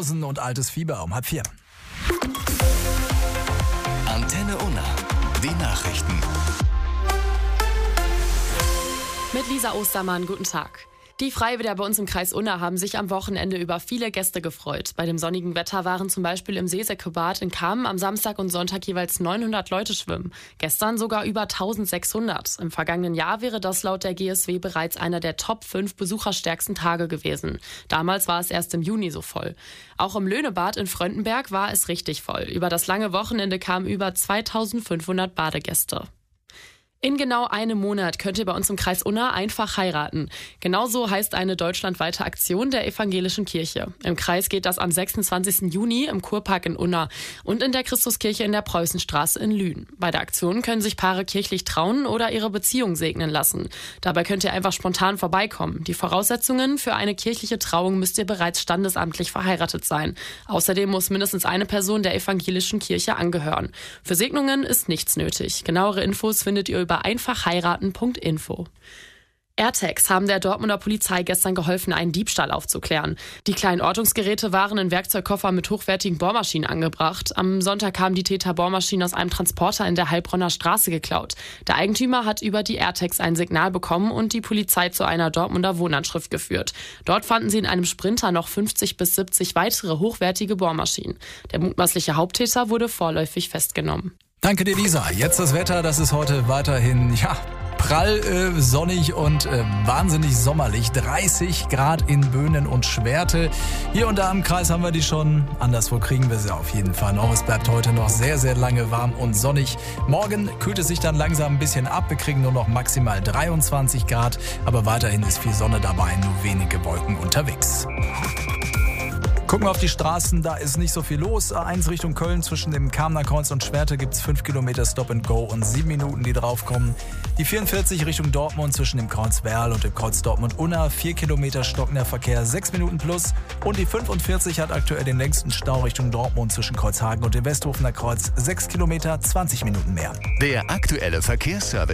Rosen und Altes Fieber um 3:30. Antenne Unna. Die Nachrichten. Mit Lisa Ostermann, guten Tag. Die Freibäder bei uns im Kreis Unna haben sich am Wochenende über viele Gäste gefreut. Bei dem sonnigen Wetter waren zum Beispiel im Seesäckebad in Kamen am Samstag und Sonntag jeweils 900 Leute schwimmen. Gestern sogar über 1600. Im vergangenen Jahr wäre das laut der GSW bereits einer der Top 5 besucherstärksten Tage gewesen. Damals war es erst im Juni so voll. Auch im Löhnebad in Fröndenberg war es richtig voll. Über das lange Wochenende kamen über 2500 Badegäste. In genau einem Monat könnt ihr bei uns im Kreis Unna einfach heiraten. Genauso heißt eine deutschlandweite Aktion der Evangelischen Kirche. Im Kreis geht das am 26. Juni im Kurpark in Unna und in der Christuskirche in der Preußenstraße in Lünen. Bei der Aktion können sich Paare kirchlich trauen oder ihre Beziehung segnen lassen. Dabei könnt ihr einfach spontan vorbeikommen. Die Voraussetzungen für eine kirchliche Trauung müsst ihr bereits standesamtlich verheiratet sein. Außerdem muss mindestens eine Person der Evangelischen Kirche angehören. Für Segnungen ist nichts nötig. Genauere Infos findet ihr über einfachheiraten.info. AirTags haben der Dortmunder Polizei gestern geholfen, einen Diebstahl aufzuklären. Die kleinen Ortungsgeräte waren in Werkzeugkoffer mit hochwertigen Bohrmaschinen angebracht. Am Sonntag haben die Täter Bohrmaschinen aus einem Transporter in der Heilbronner Straße geklaut. Der Eigentümer hat über die AirTags ein Signal bekommen und die Polizei zu einer Dortmunder Wohnanschrift geführt. Dort fanden sie in einem Sprinter noch 50 bis 70 weitere hochwertige Bohrmaschinen. Der mutmaßliche Haupttäter wurde vorläufig festgenommen. Danke dir, Lisa. Jetzt das Wetter, das ist heute weiterhin, prall, sonnig und wahnsinnig sommerlich. 30 Grad in Böhnen und Schwerte. Hier und da im Kreis haben wir die schon. Anderswo kriegen wir sie auf jeden Fall noch. Es bleibt heute noch sehr, sehr lange warm und sonnig. Morgen kühlt es sich dann langsam ein bisschen ab. Wir kriegen nur noch maximal 23 Grad. Aber weiterhin ist viel Sonne dabei, nur wenige Wolken unterwegs. Gucken wir auf die Straßen, da ist nicht so viel los. A1 Richtung Köln zwischen dem Kamener Kreuz und Schwerte gibt es 5 Kilometer Stop and Go und 7 Minuten, die draufkommen. Die 44 Richtung Dortmund zwischen dem Kreuz Werl und dem Kreuz Dortmund-Unna, 4 Kilometer stockender Verkehr, 6 Minuten plus. Und die 45 hat aktuell den längsten Stau Richtung Dortmund zwischen Kreuzhagen und dem Westhofener Kreuz, 6 Kilometer, 20 Minuten mehr. Der aktuelle Verkehrsservice.